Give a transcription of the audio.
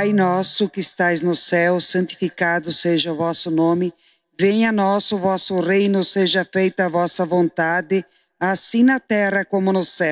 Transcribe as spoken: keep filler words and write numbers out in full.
Pai nosso que estais no céu, santificado seja o vosso nome. Venha a nós o vosso reino, seja feita a vossa vontade, assim na terra como no céu.